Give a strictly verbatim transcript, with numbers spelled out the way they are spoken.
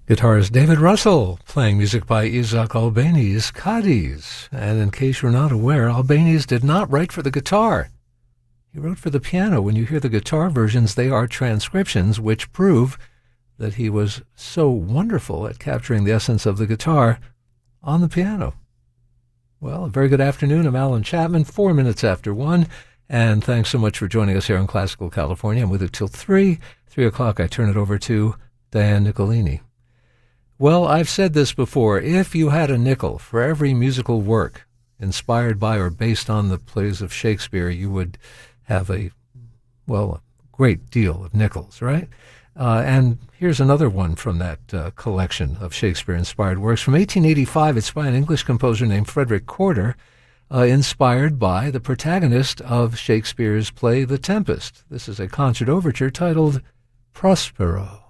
Guitarist David Russell, playing music by Isaac Albeniz, Cadiz. And in case you're not aware, Albeniz did not write for the guitar. He wrote for the piano. When you hear the guitar versions, they are transcriptions, which prove that he was so wonderful at capturing the essence of the guitar on the piano. Well, a very good afternoon. I'm Alan Chapman, four minutes after one, and thanks so much for joining us here on Classical California. I'm with you till three. Three o'clock, I turn it over to Diane Nicolini. Well, I've said this before. If you had a nickel for every musical work inspired by or based on the plays of Shakespeare, you would have a, well, a great deal of nickels, right? Uh, and here's another one from that uh, collection of Shakespeare-inspired works. From eighteen eighty-five, it's by an English composer named Frederick Corder, uh, inspired by the protagonist of Shakespeare's play The Tempest. This is a concert overture titled Prospero.